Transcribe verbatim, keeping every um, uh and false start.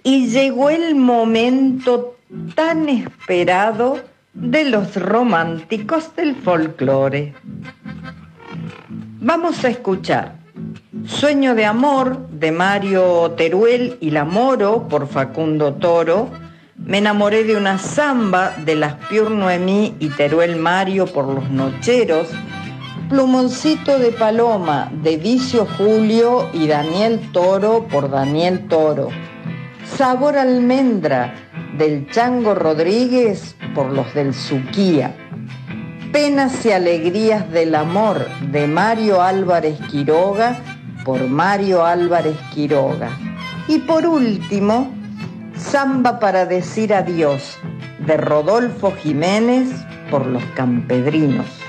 Y llegó el momento tan esperado de los románticos del folclore. Vamos a escuchar Sueño de amor de Mario Teruel y La Moro por Facundo Toro. Me enamoré de una samba de Las Piur Noemí y Teruel Mario por Los Nocheros. Plumoncito de paloma de Vicio Julio y Daniel Toro por Daniel Toro. Sabor almendra del Chango Rodríguez por los del Suquía. Penas y alegrías del amor de Mario Álvarez Quiroga por Mario Álvarez Quiroga. Y por último, Samba para decir adiós de Rodolfo Jiménez por los Campedrinos.